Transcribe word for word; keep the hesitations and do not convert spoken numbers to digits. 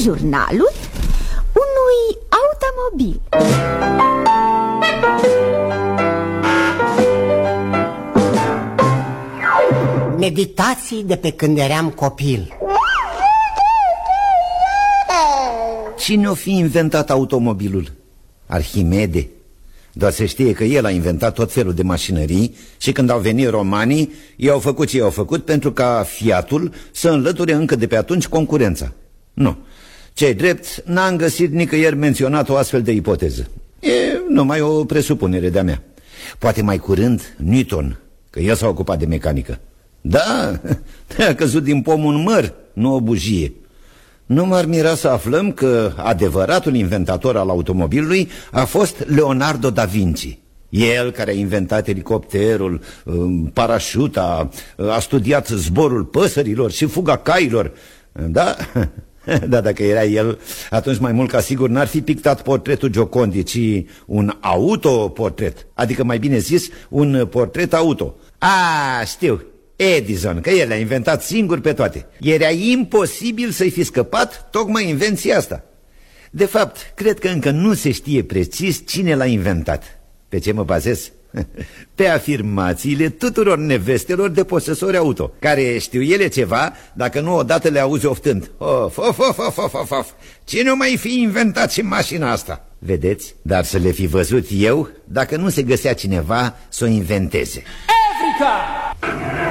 jurnalul unui automobil. Meditații de pe când eram copil. Cine o fi inventat automobilul? Arhimede. Doar se știe că el a inventat tot felul de mașinării și când au venit romanii, ei au făcut ce i-au făcut pentru ca Fiatul să înlăture încă de pe atunci concurența. Nu. Ce-i drept, n-am găsit nicăieri menționat o astfel de ipoteză. E numai o presupunere de-a mea. Poate mai curând Newton, că el s-a ocupat de mecanică. Da, a căzut din pom un măr, nu o bujie. Nu m-ar mira să aflăm că adevăratul inventator al automobilului a fost Leonardo da Vinci. El care a inventat elicopterul, parașuta, a studiat zborul păsărilor și fuga cailor. Da? Da, dacă era el, atunci mai mult ca sigur n-ar fi pictat portretul Giocondi, ci un autoportret. Adică mai bine zis, un portret auto. A, știu, Edison, că el le-a inventat singur pe toate. Era imposibil să-i fi scăpat tocmai invenția asta. De fapt, cred că încă nu se știe precis cine l-a inventat. Pe ce mă bazez? Pe afirmațiile tuturor nevestelor de posesori auto, care știu ele ceva, dacă nu odată le auzi oftând. Of, of, of, of, of, of, of. Cine o mai fi inventat și mașina asta? Vedeți? Dar să le fi văzut eu, dacă nu se găsea cineva să o inventeze. Africa!